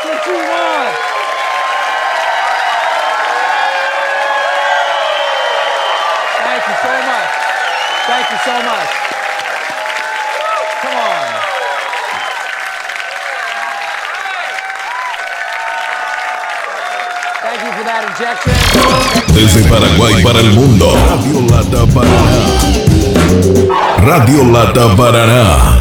what you want. Thank you so much. Thank you so much. Come on. Thank you for that injection. Desde Paraguay para el mundo, Radio Lata Paraná. Radio Lata Paraná.